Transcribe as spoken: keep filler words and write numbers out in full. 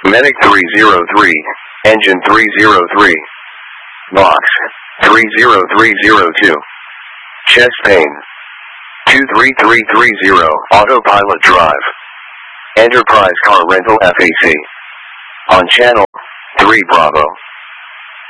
Medic three zero three, Engine three zero three. Box, three zero three zero two. Chest pain, two three three three zero, Autopilot Drive. Enterprise Car Rental F A C. On channel, three Bravo.